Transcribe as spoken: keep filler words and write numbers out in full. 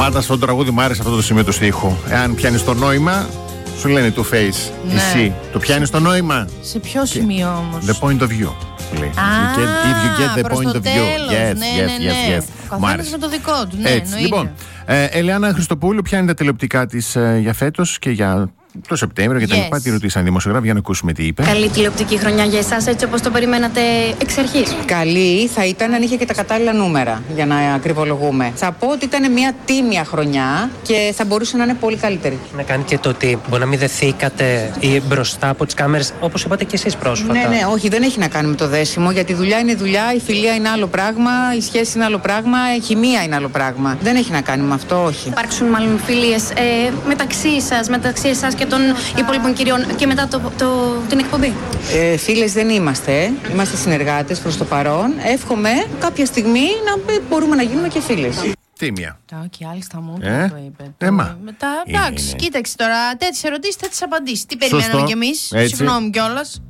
Πάντα στο τραγούδι μου άρεσε αυτό το σημείο του στίχου. Εάν πιάνει το νόημα, σου λένε two face. Ναι. Εσύ το πιάνει το νόημα. Σε ποιο σημείο όμως? The point of view. Λέει. Α, You get, if you get the προς point το of view. τέλος. Yes, ναι, yes, ναι, yes, ναι. yes. Ο καθένας με το δικό του. Ναι, Έτσι. εννοείται. Λοιπόν, ε, Ελεάνα Χριστοπούλου, ποια είναι τα τηλεοπτικά της ε, για φέτος και για το Σεπτέμβριο και τα Yes. λοιπά. Τη ρωτήσαν δημοσιογράφοι, για να ακούσουμε τι είπε. Καλή τηλεοπτική χρονιά για εσάς, έτσι όπως το περιμένατε εξ αρχής? Καλή θα ήταν αν είχε και τα κατάλληλα νούμερα, για να ακριβολογούμε. Θα πω ότι ήταν μια τίμια χρονιά και θα μπορούσε να είναι πολύ καλύτερη. Να κάνει και το ότι μπορεί να μην δεθήκατε ή μπροστά από τις κάμερες, όπως είπατε και εσείς πρόσφατα. Ναι, ναι, όχι, δεν έχει να κάνει με το δέσιμο, γιατί η δουλειά είναι δουλειά, η φιλία είναι άλλο πράγμα, η σχέση είναι άλλο πράγμα, η χημεία είναι άλλο πράγμα. Δεν έχει να κάνει με αυτό, όχι. Υπάρξουν μάλλον φιλίες ε, μεταξύ σας, μεταξύ εσάς και των υπόλοιπων κυριών και μετά το, το, την εκπομπή? Ε, φίλες δεν είμαστε, είμαστε συνεργάτες προς το παρόν. Εύχομαι κάποια στιγμή να μπορούμε να γίνουμε και φίλες. Τίμια. Τα και άλλοι στα μου Ε, το είπε. ε, μα. Μετά, Είναι, εντάξει, είναι. κοίταξε τώρα, τέτοιες ερωτήσεις, τέτοιες απαντήσεις. Τι περιμέναμε Σωστό. κι εμείς, Έτσι. συγγνώμη κιόλας.